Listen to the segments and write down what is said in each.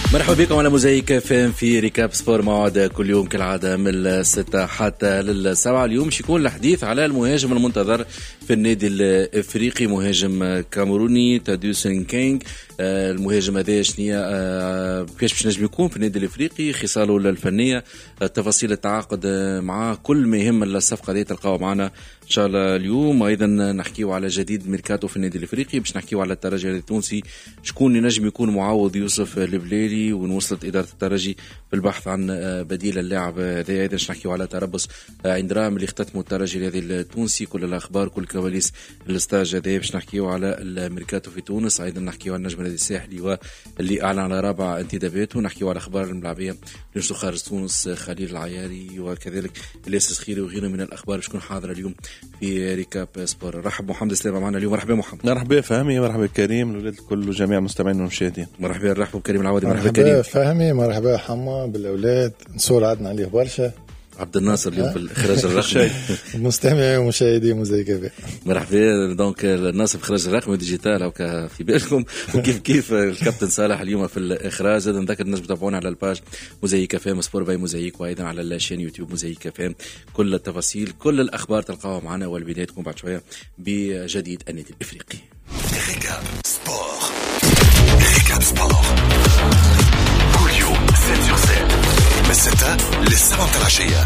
مرحبا بكم على موزايك فام في ريكاب سبور، موعد كل يوم كالعادة من 6 حتى 7. اليوم باش يكون الحديث على المهاجم المنتظر في النادي الافريقي، مهاجم كاميروني تاديوس نكينغ. المهاجم هذا شنيا كيفاش باش نجم يكون في النادي الافريقي، خصاله الفنيه، تفاصيل التعاقد معاه، كل ما يهم الصفقه هذه تلقاو معنا ان شاء الله اليوم. ايضا نحكيو على جديد ميركاتو في النادي الافريقي، باش نحكيو على الترجي التونسي، شكون ينجم يكون معوض يوسف البليلي، ونوصلت اداره الترجي بالبحث عن بديل اللاعب هذا. ايضا باش نحكيو على تربص عند رام اللي اختتموا الترجي الهذا التونسي، كل الاخبار كل كواليس الاستاج هذا. باش نحكيو على الميركاتو في تونس، ايضا نحكيو على النجم الساحلي واللي اعلن على رابع انتداباته، نحكيو على اخبار الملاعبيه اللي خارج تونس، خليل العياري وكذلك الياس خيري وغيره من الاخبار باش تكون حاضره اليوم في ريكاب سبور. رحب محمد سلامه معنا اليوم. مرحبا محمد. مرحبا فهمي، مرحبا كريم، الاولاد الكل وجميع المستمعين والمشاهدين. مرحبا. نرحبوا بكريم العوضي. مرحبا كريم. فهمي. مرحبا حما بالاولاد، نصور عدنا عليه برشا. عبد الناصر اليوم في الاخراج الرقمي. مستمعي ومشاهدي موزايك. مرحبا. دونك الناصر في الاخراج الرقمي ديجيتال او في بالكم، وكيف الكابتن صالح اليوم في الاخراج. هذا نذكر الناس بتابعونا على الباج موزايك فام سبور باي موزايك، وايضا على الشين يوتيوب موزايك فام. كل التفاصيل كل الاخبار تلقاوها معنا، والبدايه تكون بعد شويه بجديد النادي الافريقي. ريكاب سبور، ريكاب سبور كل يوم 7/7 من 6 ل7 العشية.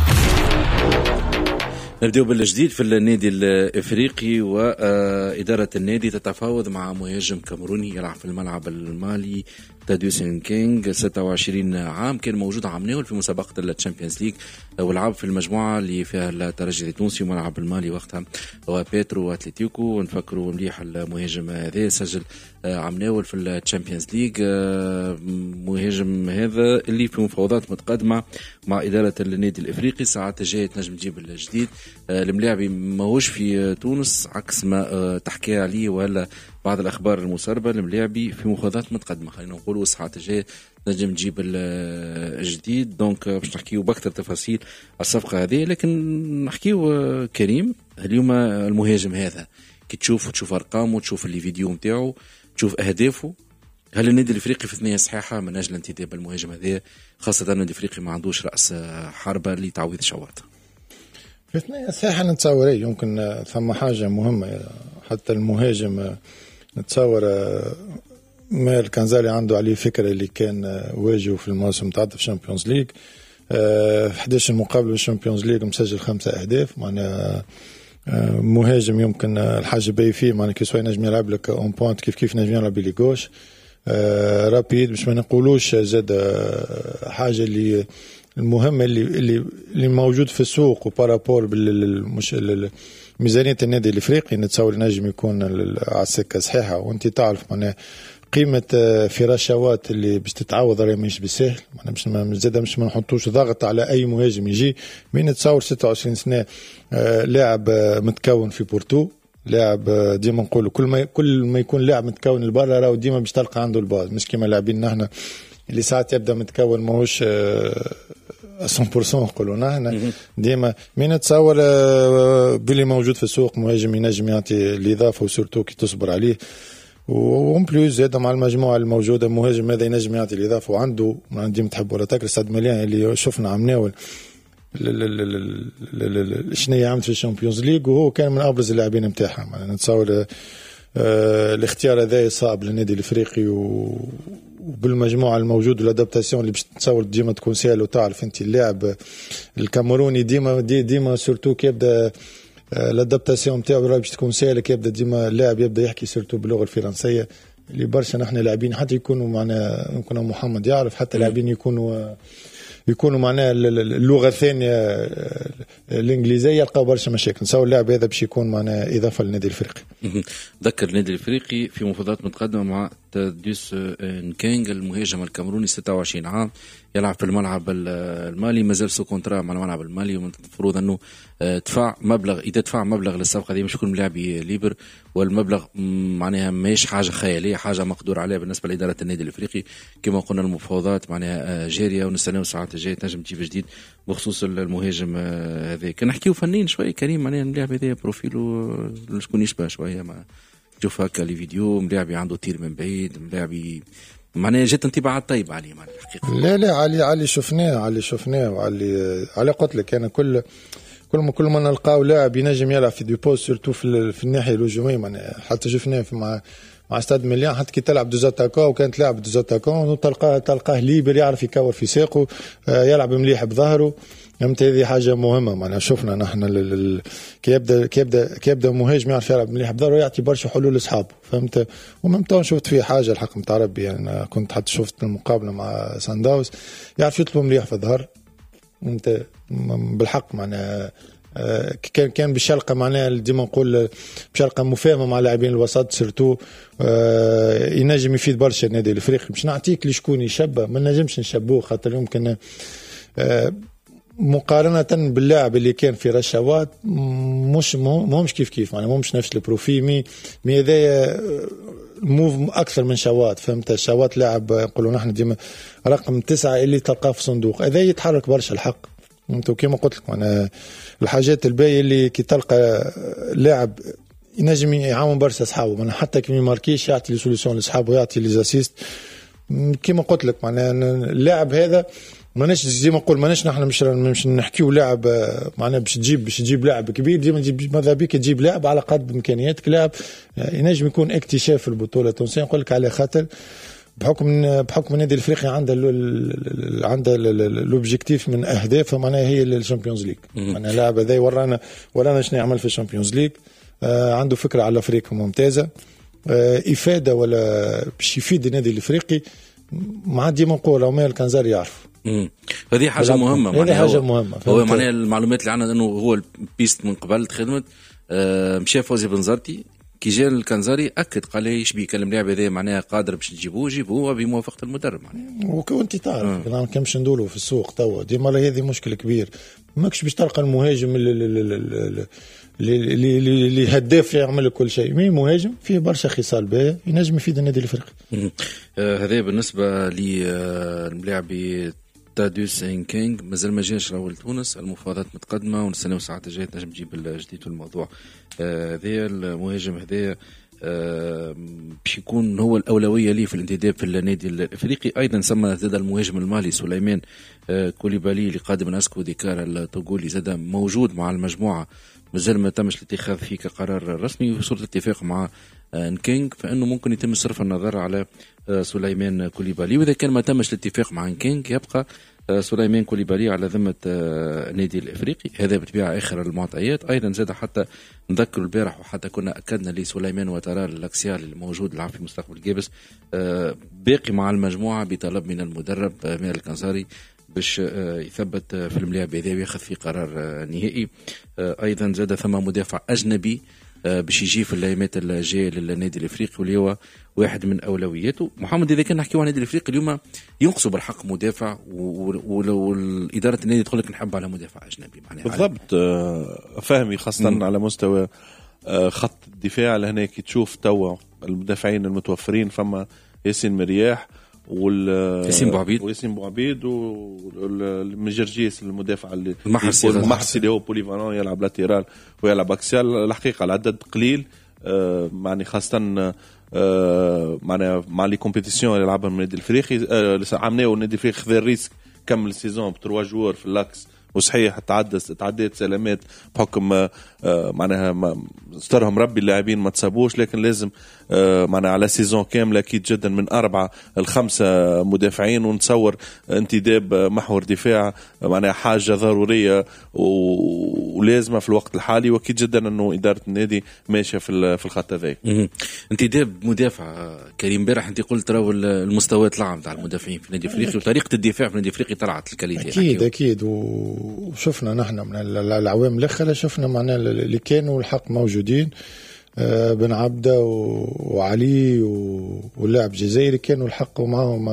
نبدأ بالجديد في النادي الافريقي، وإدارة النادي تتفاوض مع مهاجم كاميروني يلعب في الملعب المالي تاديوس نكينغ، 26 عام، كان موجود عام ناول في مسابقة التشامبيونز ليج، ولعب في المجموعة اللي فيها الترجي التونسي وملعب المالي وقتها وبيترو واتليتيكو. ونفكروا مليح المهاجم هذا سجل عام ناول في التشامبيونز ليج. مهاجم هذا اللي في مفاوضات متقدمة مع إدارة النادي الافريقي، ساعات جاية تنجم تجيب الجديد. الملاعبي ماهوش في تونس عكس ما تحكي عليه ولا بعض الأخبار المسربة. الملاعبي في مفاوضات متقدمة، خلينا نقولوا الساعات الجاية نجم تجيب الجديد. دونك باش نحكيو بأكثر تفاصيل الصفقة هذه، لكن نحكيو كريم اليوم المهاجم هذا كي تشوف أرقامه، تشوف اللي فيديو متاعه، تشوف أهدافه، هل النادي الافريقي في ثنية صحيحة من أجل انتداب المهاجم هذا، خاصة النادي الافريقي ما عندوش رأس حربة لتعويض شواط؟ في ثنية صحيحة نتصور يمكن ثم حاجة مهمة، حتى المهاجم نتصور ما الكنزالي عنده عليه فكرة اللي كان واجهه في الموسم تاع الشامبيونز ليج، 11 مقابلة في الشامبيونز ليج مسجل 5 أهداف. معناها مهاجم يمكن الحاجة باي فيه، معناها كيسوا ينجم يلعب لك اون بوينت كيف نجم يلعب بلي غوش رابيد، باش ما نقولوش زاد حاجة اللي المهمة اللي موجود في السوق وبارابور ميزانية النادي الافريقي. نتصور نجم يكون على السكة صحيحة. وانت تعرف معناها قيمة فراشوات اللي باش تتعوض راهي مش بالسهل، مش ما نحطوش ضغط على اي مهاجم يجي. مين نتصور 26 سنة، لاعب متكون في بورتو، لاعب ديما نقولوا كل ما يكون لاعب متكون البرا راهو ديما باش تلقى عنده الباز، مش كيما لاعبين نحن اللي ساعات يبدا متكون ماهوش 100% نقولوا نحن. ديما مين نتصور باللي موجود في السوق مهاجم ينجم يعطي الإضافة، وسورتو كي تصبر عليه. وون بلوز زاد مع المجموعة الموجودة مهاجم هذا ينجم يعطي الإضافة، وعنده ديما تحب ولا تكره سعد مليان اللي شفنا عمناول شنو عملت في الشامبيونز ليج، وهو كان من أبرز اللاعبين نتاعها. نتصور الاختيار هذا صعب للنادي الافريقي، وبالمجموعه الموجوده والادابتاسيون اللي باش تصور ديما تكون سهله. وتعرف انت اللاعب الكاميروني ديما سورتو كي يبدا الادابتاسيون نتاعو باش تكون سهله، كي يبدا ديما اللاعب يبدا يحكي سورتو باللغه الفرنسيه اللي برشا نحن لاعبين حتى يكونوا معنا، يمكن محمد يعرف حتى لاعبين يكونوا معناها اللغه الثانيه الانجليزيه يلقاو برشا مشاكل. نساو اللاعب هذا باش يكون معناها اضافه للنادي الافريقي. ذكر النادي الافريقي في مفاوضات متقدمه مع تاديوس نكينغ، المهاجم الكاميروني 26 عام، يلعب في الملعب المالي، مازال سو كونترا مع الملعب المالي، ومفروض انه دفع مبلغ، اذا دفع مبلغ للصفقه هذه مش يكون لاعبي ليبر، والمبلغ معناها ماهيش حاجه خياليه، حاجه مقدور عليها بالنسبه لاداره النادي الافريقي. كما قلنا المفاوضات معناها جاريه، ونستناو الساعات الجايه تنجم تجيب جديد بخصوص المهاجم هذا. كان نحكيو فنيين شويه كريم، معناها اللاعب هذا بروفيله شكون يشبه شويه، ما تشوف هكا لي فيديو ملاعبي عنده تير من بعيد، ملاعبي معناها جات انطباعات طيبة عليه معناها الحقيقة. لا علي شفناه وعلي قلت لك أنا كل ما نلقاو لاعب ينجم يلعب في دي بوست سورتو في الناحية الهجومية معناها حتى شفناه مع استاد مليان حتى كي تلعب دوزاتاكا وكانت لعب دوزاتاكا وتلقاه ليبر يعرف يكور في ساقه يلعب مليح بظهره. فهمت هذه حاجة مهمة معناها شفنا نحن كي يبدا مهاجم يعرف يلعب مليح بظهره يعطي برشا حلول لاصحابه. فهمت وممتع شفت فيه حاجة الحق متاع ربي يعني كنت حتى شفت المقابلة مع سانداوس يعرف يطلب مليح في الظهر. انت بالحق معناها كان بشلقة معناها ديما نقول بشلقة مفاهمة مع لاعبين الوسط سيرتو ينجم يفيد برشا النادي الافريقي. مش نعطيك لشكون يشبه ما نجمش نشبوه خاطر يمكن مقارنة باللاعب اللي كان في رشاوات مش كيف معناها مش نفس البروفي مي هذايا موف أكثر من شوات. فهمت شوات لاعب نقولوا نحن ديما رقم 9 اللي تلقاه في صندوق هذا يتحرك برشا الحق. انتو كيما قلت لك معناها الحاجات الباقيه اللي كي تلقى لاعب ينجم يعاون برشا اصحابه معناها حتى كي ماركيش يعطي لي سوليسيون لاصحابه يعطي لي اسيست كيما قلت لك معناها اللاعب هذا ماناش زي ما نقول ماناش نحن مش نحكيو لاعب معناها باش تجيب لاعب كبير ديما تجيب ماذا بيك تجيب لاعب على قد امكانياتك لاعب ينجم يكون اكتشاف في البطوله التونسيه. نقول لك على خاطر بحكم النادي الافريقي عنده الاوبجيكتيف من اهدافه معناها هي الشامبيونز ليج. انا لاعب هذا ورانا شنو يعمل في الشامبيونز ليج عنده فكره على افريقيا ممتازه افاده ولا باش يفيد النادي الافريقي مع ديما نقول عمر الكنزاري يعرف. هذه حاجه مهمه هذه حاجه مهمه هو معناها المعلومات اللي عندنا انه هو البيست من قبل خدمت مشى فوزي بن زرتي كي جاء الكنزاري اكد قال لي ايش بيك اللاعب هذا معناها قادر باش جيبوه بموافقه المدرب معناها وانت تعرف انا كمش ندولو في السوق توا ديما هذه مشكل كبير ماكش باش تلقى المهاجم اللي هداف يعمل كل شيء مين مهاجم فيه برشا خصال باهيه ينجم يفيد النادي الافريقي. هذا بالنسبه للاعب تاديوس إنكينغ مازال ما جاش راهو لتونس المفاوضات متقدمه ونستناو الساعات الجايه تنجم تجيب الجديد في الموضوع. هذا المهاجم هذا باش يكون هو الأولوية ليه في الانتداب في النادي الافريقي. ايضا سمى زاد المهاجم المالي سليمان كوليبالي اللي قادم من اسكو ديكار الطوغولي زاد موجود مع المجموعه مازال ما تمش الاتخاذ فيه كقرار رسمي في صورة اتفاق مع إنكينغ فانه ممكن يتم صرف النظر على سليمان كوليبالي. واذا كان ما تمش الاتفاق مع إنكينغ يبقى سليمان كوليبالي على ذمة النادي الافريقي. هذا بطبيعة اخر المعطيات. ايضا زاد حتى نذكر البارح وحتى كنا اكدنا لسليمان وترى الاكسيال الموجود العام في مستقبل جابس باقي مع المجموعة بطلب من المدرب مير الكنزاري باش يثبت في الملاعب هذا وياخذ فيه قرار نهائي. ايضا زاد ثم مدافع اجنبي باش يجي في الايامات الجايه للنادي الافريقي واللي هو واحد من اولوياته. محمد اذا كان نحكيو عن النادي الافريقي اليوم ينقصوا بالحق مدافع والاداره النادي تقول لك نحب على مدافع اجنبي معناها بالضبط. فهمي خاصه على مستوى خط الدفاع لهنا كي تشوف توا المدافعين المتوفرين فما ياسين مرياح ياسين بوعبيد والمجرجيس المدافع اللي المحسي اللي هو بوليفالون يلعب لاتيرال ويلعب اكسيال. الحقيقه العدد قليل معني خاصه مع لي كومبيتيسيون اللي لعبها النادي الافريقي عملوا النادي الافريقي خذ الريسك كمل السيزون ب3 جوار في اللاكس وصحيح تعدت سلامات بحكم معناها استرهم ربي اللاعبين ما تصابوش لكن لازم معناها على سيزون كامله اكيد جدا من 4 ل 5 مدافعين ونتصور انتداب محور دفاع معناها حاجه ضروريه ولازمه في الوقت الحالي واكيد جدا انه اداره النادي ماشيه في الخط هذا. انتداب مدافع كريم بارح انت قلت راهو المستويات العام تاع المدافعين في النادي الافريقي وطريقه الدفاع في النادي الافريقي طلعت الكاليتي اكيد وشفنا نحن من العوام الاخيره شفنا معنا اللي كانوا الحق موجودين بن عبده وعلي واللاعب الجزائري كانوا الحق معهم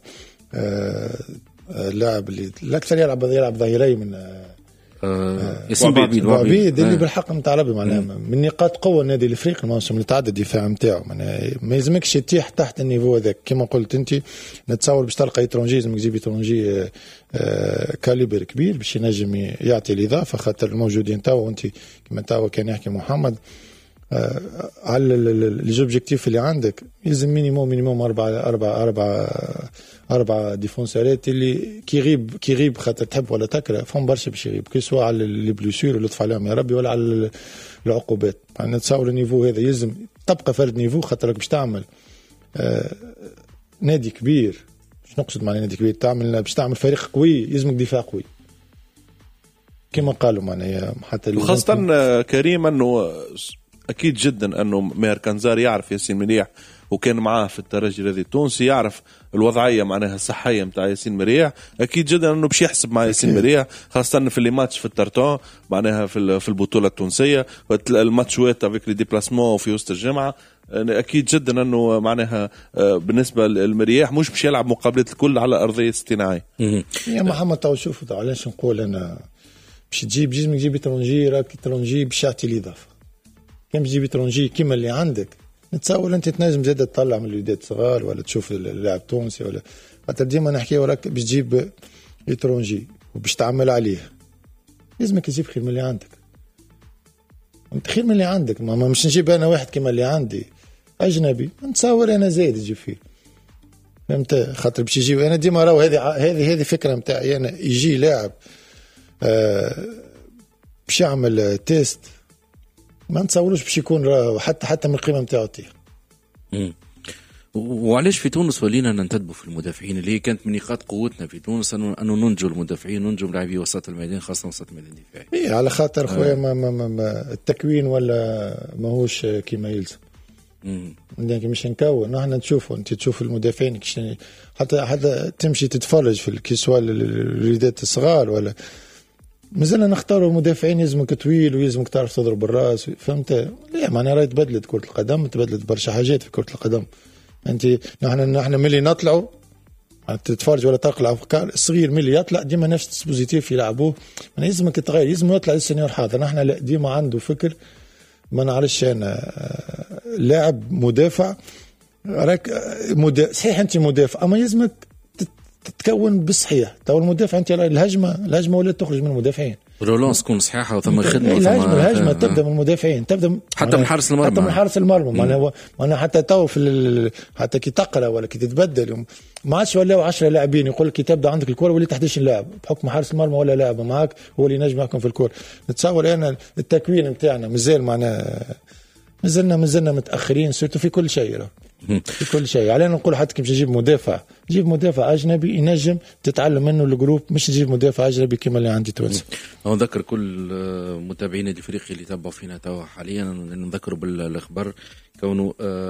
اللاعب اللي الاكثر يلعب ظهيري من ياسين بوعبيد اللي بالحق نتاع ربي معناها من نقاط قوه النادي الافريقي الموسم اللي تعدى الدفاع نتاعو ما يلزمكش تطيح تحت النيفو هذاك كما قلت انت نتصور باش تلقى ايترونجي لازمك تجيب ايترونجي كاليبر كبير باش ينجم يعطي الاضافه خاطر الموجودين توا وانت كما توا كان يحكي محمد على الجوبجيكتيف اللي عندك يلزم مينيموم أربعة ديفونسارات اللي كي يغيب خاطر تحب ولا تكره فهم برشا باش يغيب كي سواء على لي بلوسور اللي طفى عليهم يا ربي ولا على العقوبات. يعني نتصور النيفو هذا يلزم تبقى فرد نيفو خاطرك باش تعمل نادي كبير. مش نقصد معنى نادي كبير باش تعمل فريق قوي يلزمك دفاع قوي كما قالوا معناها حتى خاصة كريم أنه أكيد جدا أنه ماهر كنزاري يعرف ياسين مريح وكان معاه في الترجي الذي التونسي يعرف الوضعية معناها الصحية متاع ياسين مريح. أكيد جدا أنه باش يحسب مع ياسين مريح خاصة في اللي ماتش في الترتون معناها في البطولة التونسية الماتشوات افيك لي ديبلاسمون في وسط الجمعة. أكيد جدا أنه معناها بالنسبة للمريح مش باش يلعب مقابلات الكل على أرضية اصطناعية. يا محمد تو شوف علاش نقول أنا باش تجيب جزمك جيب ترونجي راك ترونجي باش يعطي الإضافة كان باش تجيب ترونجي كيما اللي عندك نتصور انت تنجم زاد تطلع من الوداد صغار ولا تشوف اللاعب التونسي ولا خاطر ديما نحكي وراك باش تجيب ليترونجي وباش تعمل عليه لازمك تجيب خير من اللي عندك. انت خير من اللي عندك ما مش نجيب انا واحد كما اللي عندي اجنبي نتصور انا زايد تجيب فيه فهمت خاطر باش يجيب انا ديما راهو هذه فكره نتاعي انا يجي لاعب باش يعمل تيست ما نتصوروش باش يكون حتى من القيمه نتاعو تيح. وعلاش في تونس ولينا ننتدبوا في المدافعين اللي كانت من نقاط قوتنا في تونس انه ننجو المدافعين ننجو لاعبي وسط الميدان خاصه وسط الميدان الدفاعي. على خاطر خويا ما التكوين ولا ماهوش كيما يلزم. يعني مش نكون نحن نشوفوا انت تشوف المدافعين حتى تمشي تتفرج في الكيسوا الريدات الصغار ولا مازلنا نختاروا مدافعين يلزمك طويل ويلزمك تعرف تضرب الراس فهمت. لا معناها راهي تبدلت كرة القدم تبدلت برشا حاجات في كرة القدم. انت نحن ملي نطلعوا تتفرج ولا تقرا الافكار الصغير ملي يطلع ديما نفس الديسبوزيتيف يلعبوه ما يلزمك تغير يلزم يطلع للسنيور حاضر. نحن لا ديما عنده فكر ما نعرفش انا لاعب مدافع راك صحيح انت مدافع اما يلزمك تتكون بالصحيح. تو المدافع انت الهجمه ولا تخرج من المدافعين رولانس تكون صحيحه وثم خدمه الهجمه تبدا من المدافعين تبدا حتى من حارس المرمى حتى من حارس المرمى معناها حتى تو حتى كي تقرا ولا كي تتبدل ما عادش ولاو 10 لاعبين يقول لك كي تبدا عندك الكره ولي 11 لاعب بحكم حارس المرمى ولا لاعب معاك هو اللي نجم يحكم في الكره. نتصور انا التكوين نتاعنا مازال معناها مازلنا متاخرين سورتو في كل شيء في كل شيء. علينا نقول حتى كي باش تجيب مدافع جيب مدافع اجنبي ينجم تتعلم منه الجروب مش تجيب مدافع اجنبي كما اللي عندي تونس. نذكر كل متابعين الافريقي اللي تابعوا فينا توا حاليا نذكروا بالاخبار كونه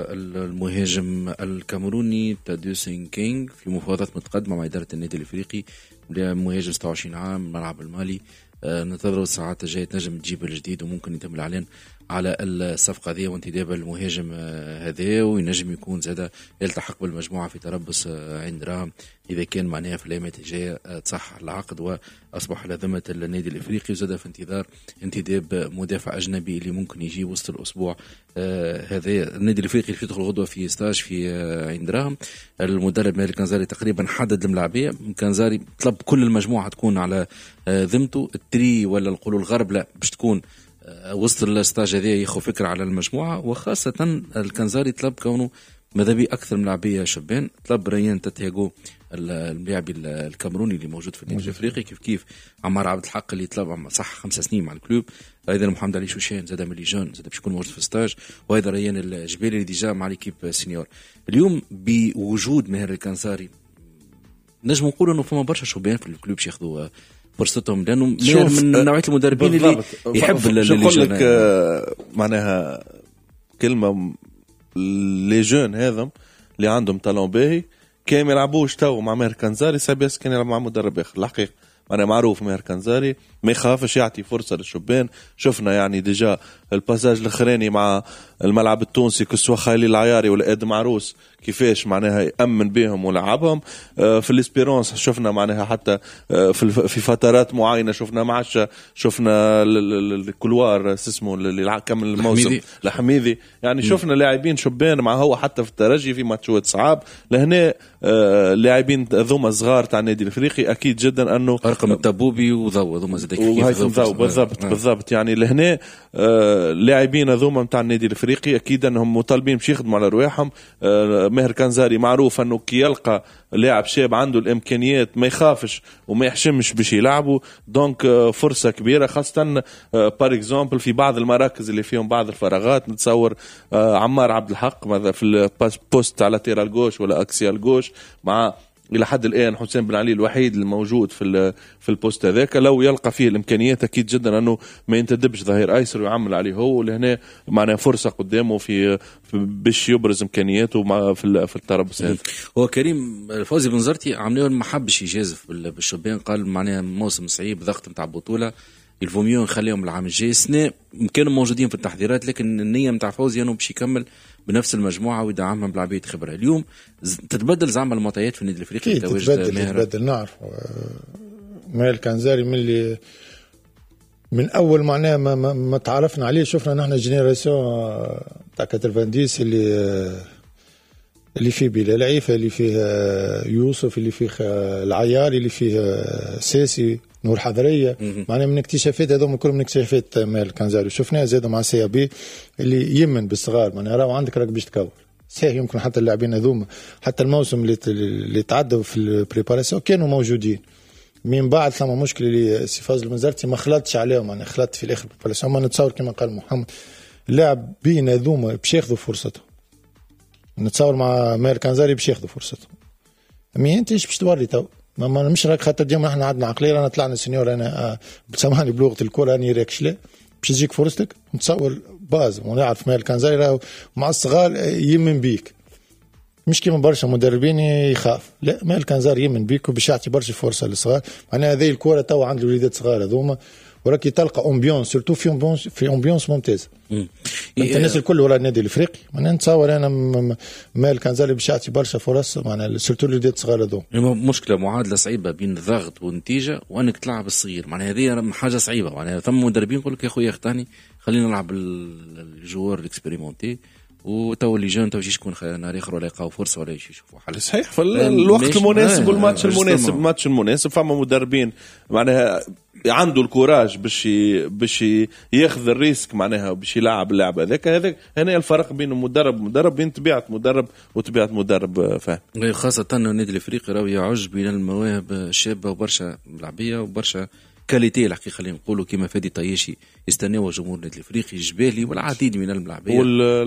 المهاجم الكاميروني تاديوسين كينغ في مفاوضات متقدمه مع اداره النادي الافريقي مهاجم 26 عام ملعب المالي. ننتظروا الساعات الجايه تنجم تجيب الجديد وممكن يتم الاعلان على الصفقه هذه وانتداب المهاجم هذا وينجم يكون زاد يلتحق بالمجموعه في تربص عين دراهم اذا كان معناها في الايامات الجايه تصح العقد واصبح على ذمه النادي الافريقي وزاد في انتظار انتداب مدافع اجنبي اللي ممكن يجي وسط الاسبوع هذا. النادي الافريقي اللي يدخل غدوه في ستاج في عين دراهم. المدرب مالك كنزاري تقريبا حدد الملاعبيه. كنزاري طلب كل المجموعه تكون على ذمته التري ولا نقولوا الغرب لا باش تكون وسط الستاج هذا ياخذ فكره على المجموعه وخاصه الكنزاري طلب كونه ماذا اكثر من لاعبيه شبان. طلب ريان تاتياغو اللاعب الكاميروني اللي موجود في النادي الافريقي كيف عمار عبد الحق اللي طلب صح 5 سنين مع الكلوب. ايضا محمد علي شوشان زاد ملي جون زاد باش يكون موجود في الستاج وايضا ريان الجبالي اللي ديجا مع ليكيب سينيور. اليوم بوجود ماهر الكنزاري نجم نقول انه فما برشا شبان في الكلوب باش ياخذوا فرصتهم لانه من نوعيه المدربين اللي يحب نقول لك معناها كلمه لي جون هذم اللي عندهم تالون باهي كان يلعبوش تو مع ماهر كنزاري سابيس كان يلعب مع مدرب اخر الحقيقه. أنا معروف ماهر كنزاري ما يخافش يعطي فرصة للشبان. شفنا يعني ديجا الباساج الأخراني مع الملعب التونسي كسوا خالي العياري ولا آدم عروس كيفاش معناها يأمن بهم ولعبهم. في الاسبيرونس شفنا معناها حتى في فترات معينة شفنا معشة شفنا الكلوار اسمه اللي كمل الموسم الحميدي يعني شفنا لاعبين شبان مع هو حتى في الترجي في ماتشات صعاب لهنا لاعبين ذوما صغار تاع النادي الافريقي اكيد جدا انه رقم التبوبي وضو هذوما زاد وهيثم ضو بالضبط يعني لهنا لاعبين هذوما نتاع النادي الافريقي اكيد انهم مطالبين باش يخدموا على رواحهم. ماهر كنزاري معروف انه كي يلقى لاعب شاب عنده الامكانيات ما يخافش وما يحشمش باش يلعبوا، دونك فرصه كبيره خاصه بار اكزومبل في بعض المراكز اللي فيهم بعض الفراغات. نتصور عمار عبد الحق ماذا في البوست على لاتيرال جوش ولا اكسيال جوش، مع الى حد الان حسين بن علي الوحيد الموجود في البوست هذاك. لو يلقى فيه الامكانيات اكيد جدا انه ما ينتدبش ظهير ايسر ويعمل عليه هو، لهنا معناها فرصه قدامه في باش يبرز امكانياته في التربص هذا. هو كريم فوزي بن زرتي عمليه ما حبش يجازف بالشبان، قال معناها موسم صعيب ضغط نتاع بطوله الفوميو نخليهم العام الجاي. سنة كانوا موجودين في التحضيرات، لكن النية متاع فوزي انه باش يكمل بنفس المجموعة ويدعمهم بلعبية خبرة. اليوم تتبدل زعما المعطيات في النادي الافريقي، تتبدل نعرف. ماهر كنزاري من اول معناه ما تعرفنا عليه، شفنا نحن جينيراسيون تاع 90 اللي فيه بلال عيفة، اللي فيه يوسف، اللي فيه العياري، اللي فيه ساسي، نور حضريه. معناها من اكتشافات هذوما كلهم من اكتشافات مال كنزاري، شفناه زادوا مع سي بي اللي يمن بالصغار. معناها راهو عندك راك باش تكور صحيح. يمكن حتى اللاعبين هذوما حتى الموسم اللي تعدوا في البريباراسيون كانوا موجودين، من بعد ثم مشكله اللي سي فازل المنزرتي ما خلطش عليهم. انا خلطت في الاخر البريباراسيون. ما نتصور كما قال محمد اللاعب بين هذوما باش ياخذوا فرصته، نتصور مع ماهر كنزاري باش ياخذوا فرصته. مي انت ايش باش توري تو؟ ما مش راك خاطر ديما احنا عندنا عقليه انا طلعنا سينيور انا سامحني بلغه الكره اني راكش لا باش تجيك فرصتك. نتصور باز ونعرف ماهر كنزاري راهو مع الصغار يمن بيك، مش كيما برشا مدربين يخاف. لا ماهر كنزاري يمن بيك وباش يعطي برشا فرصه للصغار. معناها هذه الكره تو عند الوليدات صغار هذوما وراكي تلقى امبيونس سورتو في امبيونس ممتازه. الناس الكل ورا النادي الافريقي. معناها نتصور انا مال كنزاري باش يعطي برشا فرص معناها سورتو الوليدات الصغار هذوما. مشكله معادله صعيبه بين الضغط والنتيجه وانك تلعب الصغير. معناها هذه حاجه صعيبه. معناها ثم مدربين يقول لك يا خويا اختاني خلينا نلعب الجوار الاكسبيريمونتي وتو اللي جون تو يشكون نهار اخر ولا يلقاو فرصه ولا يشوفوا حل. صحيح في الوقت المناسب والماتش المناسب فما مدربين معناها عنده الكوراج باش ياخذ الريسك معناها باش يلعب اللعبه هذاك هنا الفرق بين مدرب بين طبيعه مدرب وطبيعه مدرب فاهم. خاصه النادي الافريقي راهو يعج بين المواهب الشابه وبرشا ملعبيه وبرشا كاليتي الحقيقه خلينا نقولوا كما فادي طياشي يستناوا جمهور النادي الافريقي الجبالي والعديد من الملاعبيه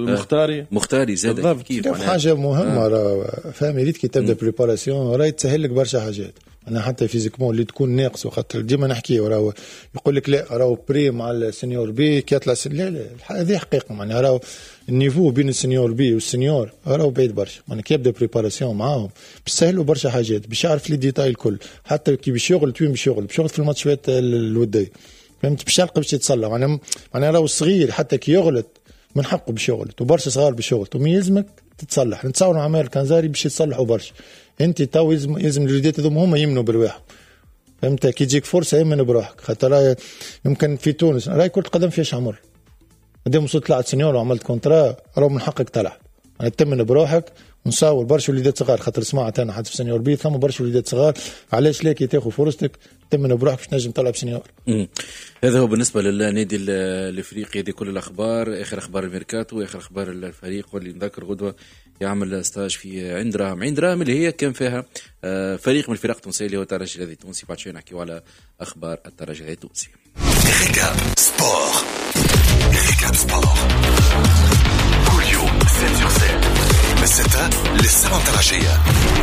والمختاري زاد كيف حاجه مهمه فاهم. يريد كي تبدا بريباراسيون راهي تسهل لك برشا حاجات. انا حتى فيزيكمون اللي تكون ناقص وخاطر ديما نحكي راهو يقول لك لا راهو بري مع السينيور بي كي يطلع لا هذه حقيقه. معناها راهو النيفو بين السينيور بي والسينيور راهو بعيد برشا. معناها كي يبدا بريباراسيون معاهم بيسهلوا برشا حاجات باش يعرف لي ديتاي الكل. حتى كي باش يغلط وين باش يغلط في الماتشات الوديه فهمت باش يلقى باش يتصلح. معناها راهو الصغير حتى كي يغلط من حقه باش يغلط وبرشا صغار باش يغلطوا ومن يلزمك تتصلح. نتصور مع ماهر كنزاري باش يتصلحوا برشا. انت تو يلزم الوليدات هذوما هما يمنوا برواحهم فهمت. كي تجيك فرصه يمن بروحك خاطر يمكن في تونس راهي كره قدم فيهاش عمر. قدام وصلت طلعت سنيور وعملت كونترا راهو من حقك تلعب. يعني تمن بروحك ونصور برشا وليدات صغار خاطر سمعت انا حتى في سنيور بي ثم برشا وليدات صغار علاش لا كي تاخذ فرصتك تمن بروحك باش تنجم تلعب سنيور. هذا هو بالنسبه للنادي الافريقي. هذه كل الاخبار، اخر اخبار الميركاتو، اخر اخبار الفريق واللي نذكر غدوه يعمل ستاج في عين دراهم اللي هي كان فيها فريق من الفرق التونسيه اللي هو الترجي التونسي. بعد شوي نحكيو على اخبار الترجي التونسي. ريكاب سبور كل يوم 7/7 من 6 للسبعة العشية.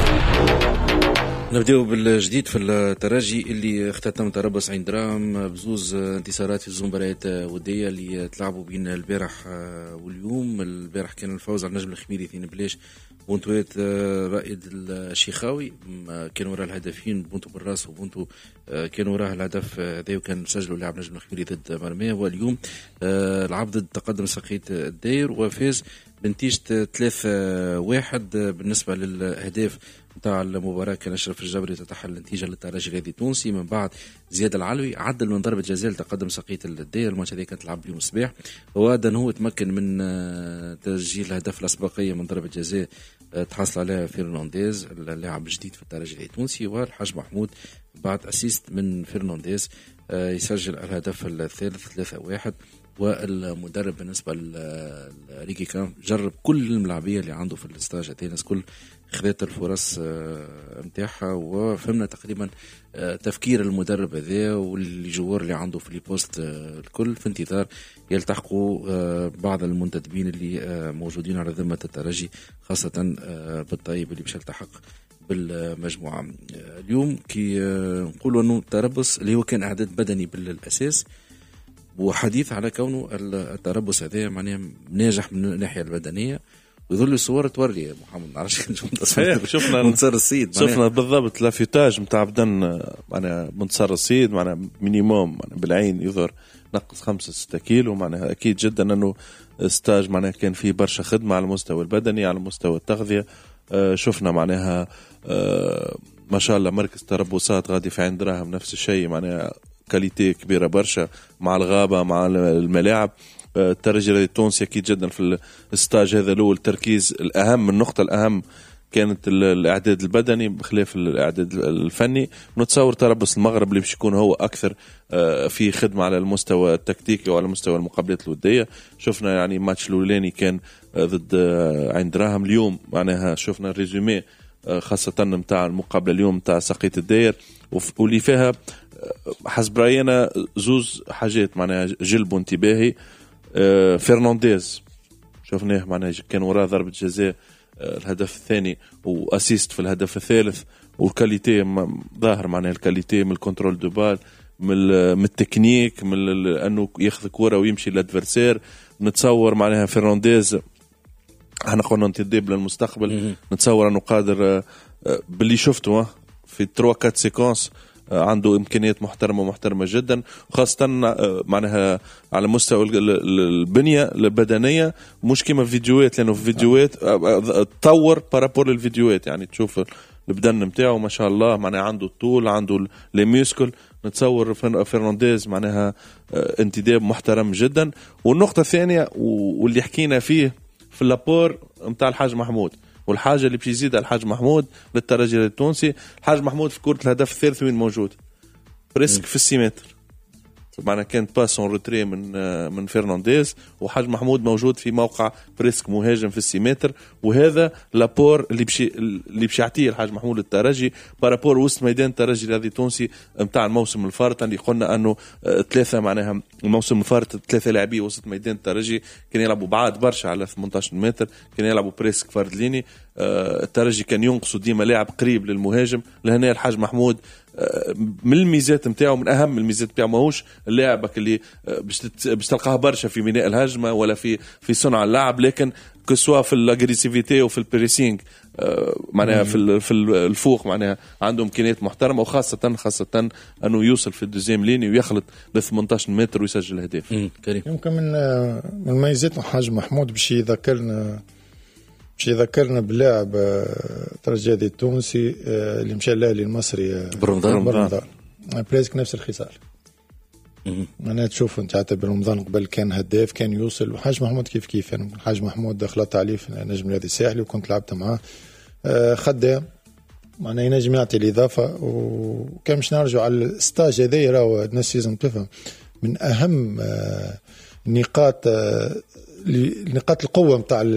نبدأ بالجديد في الترجي اللي اختتم تربص عين دراهم بزوز انتصارات في مباريات ودية اللي تلعبوا بين البارح واليوم. البارح كان الفوز على النجم الخميري 2-0 بونتوات رائد الشيخاوي كانوا وراء الهدفين بونتو بالراس وبونتو كانوا وراء الهدف هذا وكان سجلوا لاعب نجم الخميري ضد مرميه. واليوم العبد تقدم سقيط الداير وفاز بنتيجة 3-1. بالنسبة للأهداف نتاع المباراة كان أشرف الجبري تتحل النتيجة للترجي الرياضي التونسي. من بعد زياد العلوي عدل من ضربة جزاء تقدم سقيط الداير. الماتش هذا كانت تلعب اليوم الصباح. وهذا هو تمكن من تسجيل هدف الأسبقية من ضربة جزاء تحصل عليها فرنانديز اللاعب الجديد في الترجي التونسي، والحاج محمود بعد اسيست من فرنانديز يسجل الهدف الثالث 3-1. والمدرب بالنسبة لريكي كان جرب كل الملاعبية اللي عنده في الاستاج هذه، الناس كل خذت الفرص متاعها، وفهمنا تقريبا تفكير المدرب هذا والجوار اللي عنده في البوست الكل في انتظار يلتحقوا بعض المنتدبين اللي موجودين على ذمة الترجي، خاصة بالطيب اللي باش يلتحق بالمجموعة اليوم. كي نقولوا انه التربص اللي هو كان اعداد بدني بالاساس، وحديث على كونه التربص هذا معناه ناجح من الناحية البدنية، ويظل الصور توري محمد نعرفش شفنا منتصر السيد، شفنا بالضبط لافيتاج نتاع بدن معناها منتصر السيد معناها مينيموم بالعين يظهر نقص 5-6 كيلو، معناها اكيد جدا انه ستاج معناها كان فيه برشا خدمة على المستوى البدني على مستوى التغذية. شفنا معناها ما شاء الله مركز تربصات غادي في عين دراهم نفس الشيء، معناها كاليتي كبيرة برشا مع الغابة مع الملاعب. الترجي التونسي أكيد جدا في الستاج هذا له التركيز الأهم، النقطة الأهم كانت الإعداد البدني بخلاف الإعداد الفني. نتصور تربص المغرب اللي باش يكون هو أكثر في خدمة على المستوى التكتيكي وعلى مستوى المقابلات الودية. شفنا يعني ماتش الأولاني كان ضد عين دراهم، اليوم معناها شفنا الريزومي خاصة متاع المقابلة اليوم متاع سقية الداير، واللي فيها حسب رأينا زوز حاجات معناها جلبوا انتباهي. فرنانديز شفناه معناها كان وراء ضربة جزاء الهدف الثاني وأسيست في الهدف الثالث، والكاليتي ظاهر معناها الكاليتي من الكنترول دو بال من التكنيك من أنه ياخذ كورة ويمشي للأدفرسير. نتصور معناها فرنانديز احنا قلنا انتداب للمستقبل، نتصور أنه قادر باللي شفته في 3-4 سيكونس عنده إمكانيات محترمة جدا، وخاصة معناها على مستوى البنية البدنية مش كما الفيديوهات، لأنه في فيديوهات تطور بارابور للفيديوهات، يعني تشوف البدن متاعه ما شاء الله معناها عنده الطول عنده الميوسكل. نتصور فرنانديز معناها انتداب محترم جدا. والنقطة الثانية واللي حكينا فيه في اللابور متاع الحاج محمود، والحاجة اللي بيزيد الحاج محمود للترجي التونسي، الحاج محمود في كرة الهدف الثالث وين موجود بريسك في السيمتر، معنا كانت باسون روتري من فرنانديز، وحاج محمود موجود في موقع بريسك مهاجم في السيمتر. وهذا لابور اللي بشي يعطيه الحاج محمود للترجي بارابور وسط ميدان الترجي الذي تونسي متاع الموسم الفارط، اللي قلنا انه 3 معناها الموسم الفارط 3 لاعبين وسط ميدان الترجي كان يلعبوا بعاد برشا على 18 متر، كان يلعبوا بريسك فرد ليني. الترجي كان ينقصوا ديما لاعب قريب للمهاجم. لهنا الحاج محمود من الميزات نتاعو، من اهم الميزات نتاعو ماهوش اللاعبك اللي باش تلقاه برشا في بناء الهجمه ولا في صنع اللعب، لكن كسوا في الاغريسيفيتي وفي البريسينغ معناها في الفوق معناها عنده امكانيات محترمه، وخاصه انه يوصل في الدوزيام ليني ويخلط ل 18 متر ويسجل اهداف. يمكن من ميزات الحاج محمود باش يذكرنا باللاعب الترجي التونسي اللي مشى الاهلي المصري برمضان بريسك نفس الخصال. أنا تشوف أنت حتى برمضان قبل كان هداف كان يوصل، وحاج محمود كيف يعني حاج محمود دخلت عليه في نجم النادي الساحلي وكنت لعبت معاه خدام معناه ينجم يعطي الإضافة. وكان مش نرجع على الستاج هذا راهو الناس لازم تفهم من أهم نقاط القوة متاع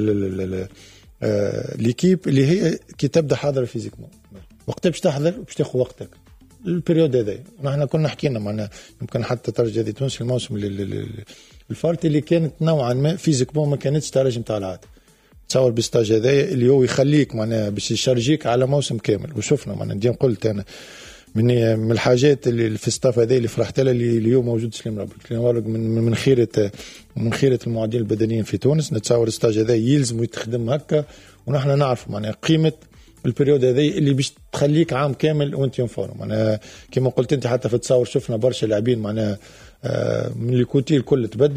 ليكيب اللي هي كي تبدا حاضر فيزيكمون وقت باش تحضر باش تاخذ وقتك البريود هذا. نحن كنا حكينا معنا يمكن حتى ترجي دي تونس الموسم الفارت اللي كانت نوعا ما فيزيكمون ما كانتش ترجم تاع العاد. تصور بالستاج هذا اللي هو يخليك معناها باش يشارجيك على موسم كامل. وشفنا معناها ديما قلت انا من الحاجات اللي في الستاف هذا اللي فرحت لها اللي اليوم موجود سليم رابط من خيرة المعدين البدنيين في تونس. نتصور الستاج هذا يلزم ويتخدم هكا، ونحن نعرف معناها قيمة البريود هذه اللي باش تخليك عام كامل وانت ينفورم. معناها كما قلت انت حتى في التصاور شفنا برشا لاعبين معناها من الكوتي الكل تبدلوا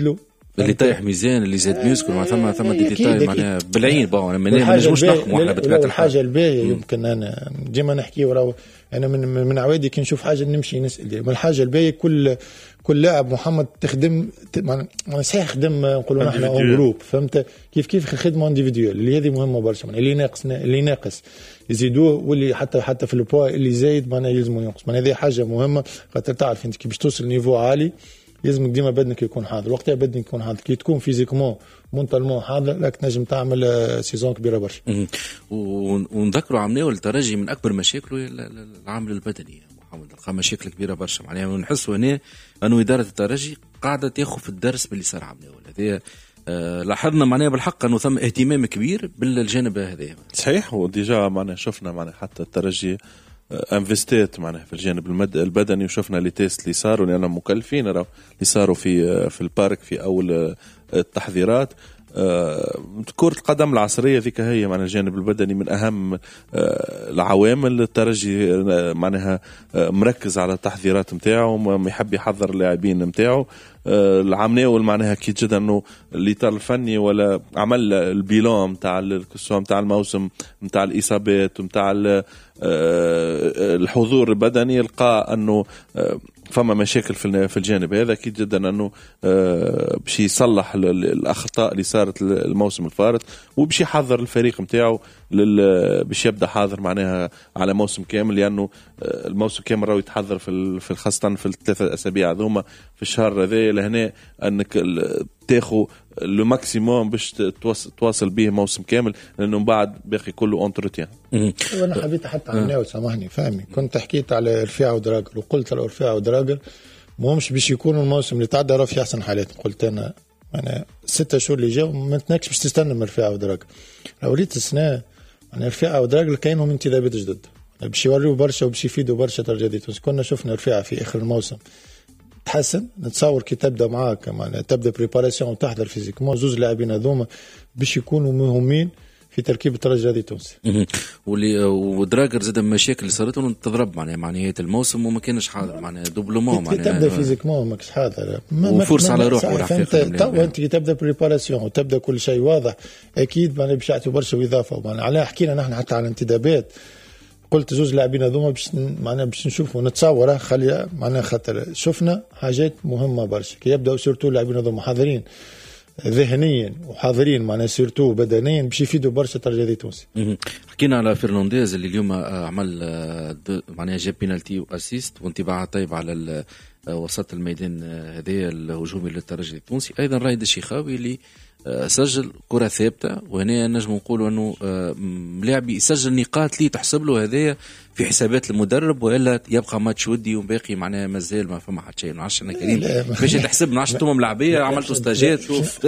اللي طايح ميزان اللي زاد ميوسكل ثم ديتاي معناها بالعين ما نجموش نحكموا احنا بطبيعه الحاجه الباهيه يمكن انا ديما نحكي وراه انا من عوادي كي نشوف حاجه نمشي نسال من الحاجه الباهيه كل لاعب محمد تخدم صحيح خدم نقولوا نحن اون جروب فهمت كيف الخدمه انديفيديوال اللي هذه مهمه برشا اللي ناقص يزيدوه واللي حتى في البوا اللي زايد معناها يلزموا ينقص هذه حاجه مهمه خاطر تعرف انت كي باش توصل نيفو عالي لازمك ديما بدنك يكون حاضر وقتها بدنك يكون حاضر كي تكون فيزيكمون مونتالمون حاضر لك تنجم تعمل سيزون كبيره برشا. ونذكروا عمناو الترجي من اكبر مشاكله العامل البدني محمد لقى مشاكل كبيره برشا معناها نحسوا هنا انه اداره الترجي قاعده تاخذ في الدرس باللي صار عمناو هذا لاحظنا معناها بالحق انه ثم اهتمام كبير بالجانب هذا صحيح وديجا معناها شفنا معناها حتى الترجي انفستيت معناها في الجانب البدني وشفنا لي تيست اللي صاروا لأننا مكلفين اللي صاروا في البارك في أول التحذيرات. كرة القدم العصرية ذيك هي معناها الجانب البدني من أهم العوامل. الترجي معناها مركز على التحذيرات متاعه يحب يحضر اللاعبين متاعه. العمناول معناها أكيد جدا أنه الإطار الفني ولا عمل البيلون متاع الموسم متاع الإصابات متاع الحضور البدني يلقى أنه فما مشاكل في الجانب هذا. أكيد جدا أنه باش يصلح الأخطاء اللي صارت الموسم الفارط وباش يحضر الفريق متاعه باش يبدأ حاضر معناها على موسم كامل لأنه الموسم كامل راهو يتحضر في خاصة في الثلاثة أسابيع هذوما في الشهر هذا لهنا أنك تاخو لو ماكسيموم باش تواصل به موسم كامل لأنه بعد باقي كله انتروتيان. وانا حبيت حتى عمناو سامحني فهمي كنت حكيت على رفيعة ودراجر وقلت لو رفيعة ودراجر مهمش باش يكونوا الموسم اللي تعدى راه في احسن حالات. قلت انا 6 شهور اللي جاوا ما تنكش باش تستنى من رفيعة ودراجر. لو ريت السنه يعني رفيعة ودراجر كاينهم انتدابات جدد باش يوريوا برشا وباش يفيدوا برشا ترجي تونس. كنا شفنا رفيعة في اخر الموسم تحسن نتصور كي تبدا معاك معناها تبدا بريباراسيون وتحضر فيزيكمون زوج لاعبين هذوما باش يكونوا مهمين في تركيب الترجي التونسي. واللي ودراجر زاد المشاكل اللي صارت له تضرب معناها مع نهايه الموسم وما كانش حاضر معناها دوبلومون معناها تبدا فيزيكمون ماكش حاضر وفرصه على روحه والحقيقه انت تبدا بريباراسيون وتبدا كل شيء واضح اكيد معناها باش يعطيو برشا واضافه معناها على حكينا نحن حتى على الانتدابات قلت زوج لاعبين هذوما باش نشوفوا نتصور خلي معناها خاطر شفنا حاجات مهمه برشا كي يبداو سورتو اللاعبين هذوما حاضرين ذهنيا وحاضرين معناها سورتو بدنيا باش يفيدوا برشا ترجي تونسي. حكينا على فرنانديز اللي اليوم عمل معناها جاب بينالتي واسيست وانطباع طيب على وسط الميدان هذا الهجومي للترجي التونسي. ايضا رايد الشيخاوي اللي سجل كرة ثابتة وهنا نجم نقولوا أنه لاعب يسجل نقاط لي تحسب له هذايا في حسابات المدرب وإلا يبقى ماتش ودي وباقي معناه مازال ما فما حتى شيء. نعرفش أنا كريم باش تحسب نعرفش توم ملاعبية عملتوا استاجات شوف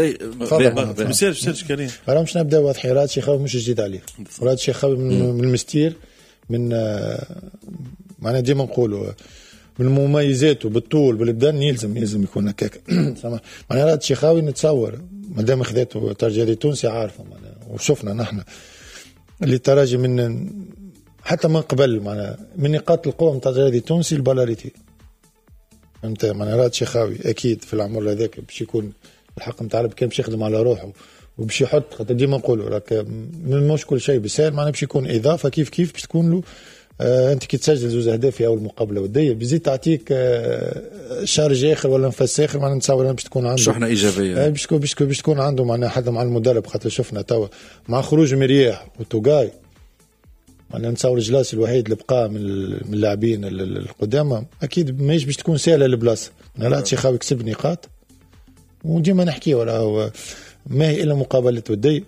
مسيرش كريم مش نبدأ واضح راد شيخاوي مش جديد عليه راد شيخاوي من المستير من معناه ديما نقولوا من مميزاته بالطول بالبدن يلزم يكون هكاك. معناها راد شيخاوي نتصور مادام خذاته ترجي تونسي عارفه معناها وشفنا نحن اللي تراجي من حتى من قبل معناها من نقاط القوه نتاع ترجي تونسي البالاريتي فهمت معناها راد شيخاوي اكيد في العمر هذاك باش يكون الحق نتاع كان باش يخدم على روحه وباش يحط خاطر ديما نقولوا راك مش كل شيء بسهل معناها باش يكون اضافه كيف باش تكون له انت كي تسجل زوج اهداف في اول مقابله وديه بيزيد تعطيك شارج اخر ولا نفس اخر معناها نتصور باش تكون عنده شحنه ايجابيه باش تكون عنده معناها حدا مع المدرب خاطر شفنا توا مع خروج مرياح وتوغاي معناها نتصور جلاسي الوحيد اللي بقى من اللاعبين القدامى اكيد ماهيش باش تكون سهله البلاصه. لا تشيخاوي كسب نقاط وديما نحكي ولا ما هي الا مقابله وديه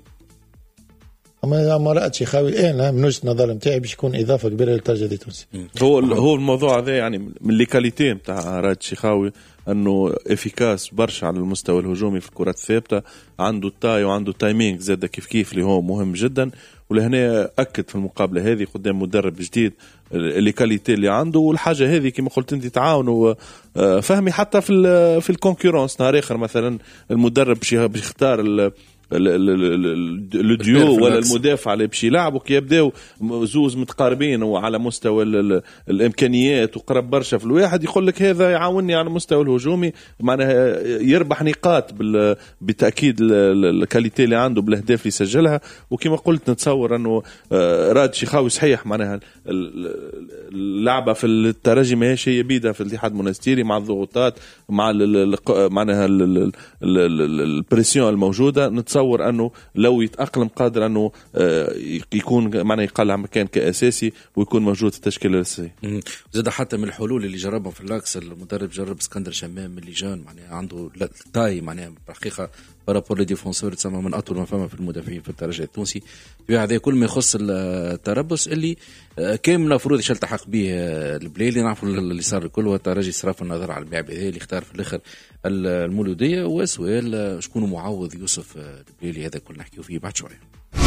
ما رأت شيخاوي أنا من وجهة نظر متاعي باش يكون إضافة كبيرة للترجي التونسي. هو الموضوع هذا يعني من اللي كاليتي متاع راد شيخاوي أنه إفيكاس برشا على المستوى الهجومي في الكرات الثابتة عنده التاي وعنده تايمينج زاد كيف اللي هو مهم جدا ولهنا أكد في المقابلة هذه قدام مدرب جديد اللي كاليتي اللي عنده والحاجة هذه كما قلت أنت تعاونوا فهمي حتى في الكونكورنس نهار آخر مثلا المدرب باش يختار الديو ولا المدافع اللي باش يلعبوا كي يبداو زوز متقاربين وعلى مستوى الامكانيات وقرب برشا في الواحد، يقول لك هذا يعاونني على المستوى الهجومي، معناها يربح نقاط بالتاكيد الكاليتي اللي عنده بالاهداف اللي يسجلها. وكما قلت نتصور انه راد شيخاوي صحيح معناها اللعبه في الترجي ماهيش هي بيدها في الاتحاد المنستيري مع الضغوطات مع معناها البريسيون الموجوده. نتصور انه لو يتاقلم قادر انه يكون معناها يقلع مكان كاساسي ويكون موجود في التشكيله الاساسيه. زاد حتى من الحلول اللي جربهم في اللاكس المدرب جرب اسكندر شمام من اللجان، معناها عنده تاي معناها حقيقه بارابور لي ديفونسور تسمى من اطول ما فما في المدافعين في الترجي التونسي. في هذا كل ما يخص التربص اللي كان المفروض يلتحق به البليلي. نعرفوا اللي صار الكل هو الترجي صرف النظر على اللاعب هذا اللي اختار في الاخر المولوديه، وسؤال شكون معوض يوسف البليلي هذا كل نحكيو فيه بعد شويه.